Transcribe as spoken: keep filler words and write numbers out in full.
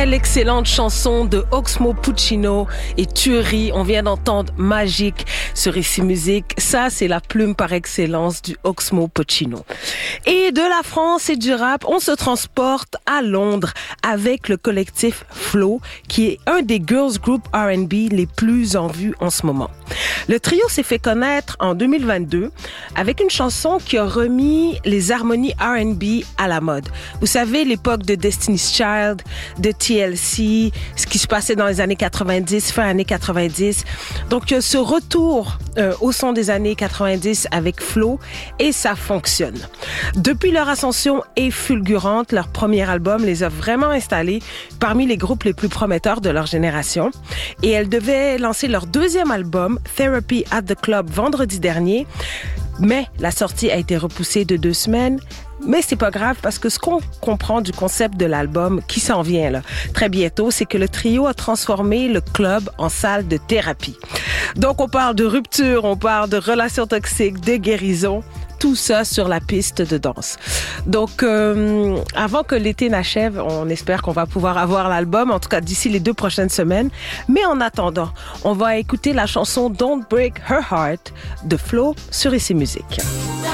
Quelle excellente chanson de Oxmo Puccino et Tuerie. On vient d'entendre Magique sur Ici Musique. Ça, c'est la plume par excellence du Oxmo Puccino. Et de la France et du rap, on se transporte à Londres avec le collectif Flow, qui est un des girls group R and B les plus en vue en ce moment. Le trio s'est fait connaître en deux mille vingt-deux avec une chanson qui a remis les harmonies R and B à la mode. Vous savez, l'époque de Destiny's Child, de T L C, ce qui se passait dans les années quatre-vingt-dix, fin années quatre-vingt-dix. Donc, ce retour euh, au son des années quatre-vingt-dix avec Flow, et ça fonctionne. Depuis leur ascension est fulgurante, leur premier album les a vraiment installés parmi les groupes les plus prometteurs de leur génération. Et elles devaient lancer leur deuxième album, Therapy at the Club, vendredi dernier. Mais la sortie a été repoussée de deux semaines. Mais c'est pas grave parce que ce qu'on comprend du concept de l'album qui s'en vient là, très bientôt, c'est que le trio a transformé le club en salle de thérapie. Donc on parle de rupture, on parle de relations toxiques, de guérison, tout ça sur la piste de danse. Donc euh, avant que l'été n'achève, on espère qu'on va pouvoir avoir l'album, en tout cas d'ici les deux prochaines semaines. Mais en attendant, on va écouter la chanson Don't Break Her Heart de Flo sur Ici Musique.